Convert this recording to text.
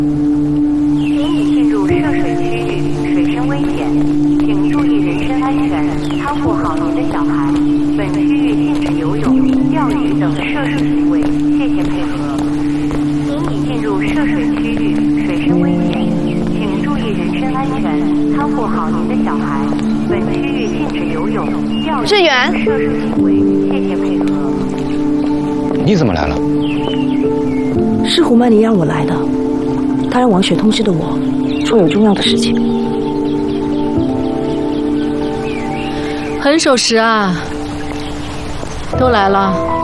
请你进入涉水区域，水深危险，请注意人身安全，看护好您的小孩。本区域禁止游泳、钓鱼等涉水行为，谢谢配合。请你进入涉水区域，水深危险，请注意人身安全，看护好您的小孩。本区域禁止游泳、钓鱼志远， 涉水行为，谢谢配合。 你怎么来了？ 是胡曼妮让我来的，他让王雪通知的我，说有重要的事情。 很守时啊，都来了。